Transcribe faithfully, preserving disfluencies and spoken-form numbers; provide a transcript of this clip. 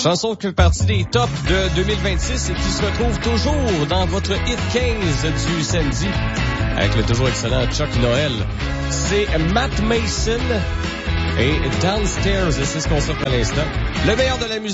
Chanson qui fait partie des tops de deux mille vingt-six et qui se retrouve toujours dans votre hit quinze du samedi avec le toujours excellent Chuck Noël. C'est Matt Mason et Downstairs, c'est ce qu'on sort à l'instant. Le meilleur de la musique.